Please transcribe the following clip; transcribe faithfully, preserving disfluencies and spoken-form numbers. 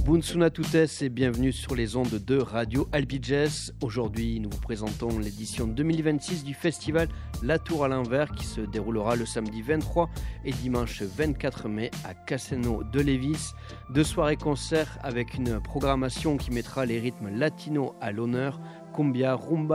Bunsuna Tutes et bienvenue sur les ondes de Radio Albi Jazz. Aujourd'hui, nous vous présentons l'édition deux mille vingt-six du festival La Tour à l'Envers qui se déroulera le samedi vingt-trois et dimanche vingt-quatre mai à Casino de Lévis. Deux soirées concerts avec une programmation qui mettra les rythmes latinos à l'honneur, cumbia, rumba,